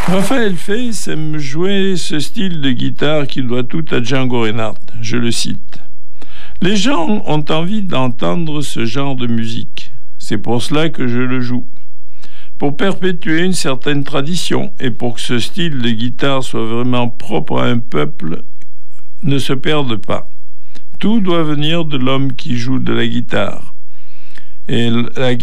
Raphaël Feiss aime jouer ce style de guitare qui doit tout à Django Reinhardt. Je le cite. Les gens ont envie d'entendre ce genre de musique. C'est pour cela que je le joue. Pour perpétuer une certaine tradition et pour que ce style de guitare soit vraiment propre à un peuple, ne se perde pas. Tout doit venir de l'homme qui joue de la guitare. Et la